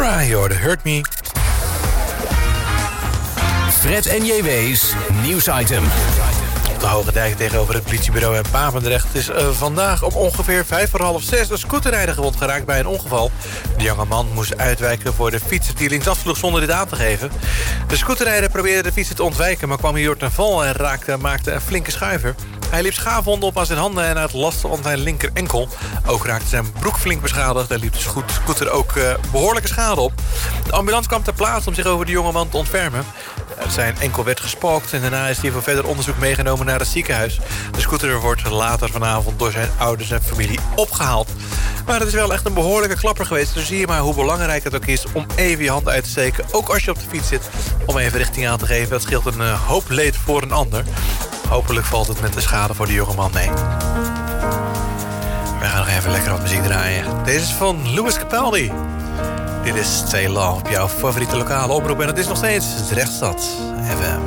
Shakira, je hoorde Hurt Me. Fred en JW's nieuwsitem. Op de Hoge Dijk tegenover het politiebureau in Papendrecht is vandaag om ongeveer 5:45 een scooterrijder gewond geraakt bij een ongeval. De jonge man moest uitwijken voor de fietser die linksaf zonder dit aan te geven. De scooterrijder probeerde de fietser te ontwijken, maar kwam hierdoor ten val en maakte een flinke schuiver. Hij liep schaafwonden op aan zijn handen en had last van zijn linker enkel. Ook raakte zijn broek flink beschadigd en liep de scooter ook behoorlijke schade op. De ambulance kwam ter plaatse om zich over de jongeman te ontfermen. Zijn enkel werd gespookt en daarna is hij voor verder onderzoek meegenomen naar het ziekenhuis. De scooter wordt later vanavond door zijn ouders en familie opgehaald. Maar het is wel echt een behoorlijke klapper geweest. Dus zie je maar hoe belangrijk het ook is om even je hand uit te steken. Ook als je op de fiets zit, om even richting aan te geven. Dat scheelt een hoop leed voor een ander. Hopelijk valt het met de schade voor de jongeman mee. We gaan nog even lekker wat muziek draaien. Deze is van Louis Capaldi. Dit is Stay Love op jouw favoriete lokale omroep. En het is nog steeds Drechtstad FM.